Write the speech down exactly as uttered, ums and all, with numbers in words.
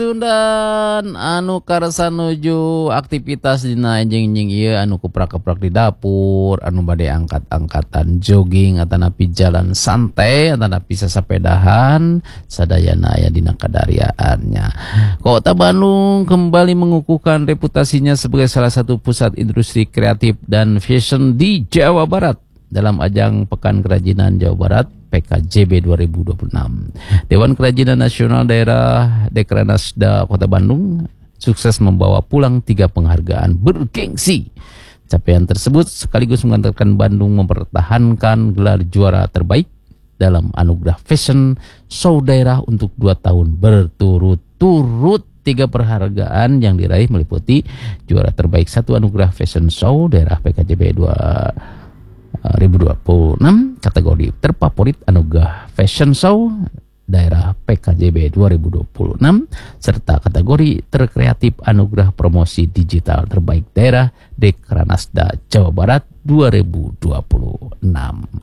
Dan anu karsa nuju aktivitas dina enjing-enjing ieu anu kuprak-kuprak di dapur, anu bade angkat-angkatan jogging atanapi jalan santai atanapi sasapedahan sadayana aya dina kadariaannya. Kota Bandung kembali mengukuhkan reputasinya sebagai salah satu pusat industri kreatif dan fashion di Jawa Barat dalam ajang Pekan Kerajinan Jawa Barat P K J B dua ribu dua puluh enam. Dewan Kerajinan Nasional Daerah Dekranasda Kota Bandung sukses membawa pulang tiga penghargaan bergengsi. Capaian tersebut sekaligus mengantarkan Bandung mempertahankan gelar juara terbaik dalam anugerah Fashion Show Daerah untuk dua tahun berturut-turut. Tiga penghargaan yang diraih meliputi juara terbaik satu anugerah Fashion Show Daerah P K J B dua ribu dua puluh enam, kategori terfavorit anugerah Fashion Show Daerah P K J B dua ribu dua puluh enam, serta kategori terkreatif anugerah promosi digital terbaik daerah Dekranasda Jawa Barat dua ribu dua puluh enam.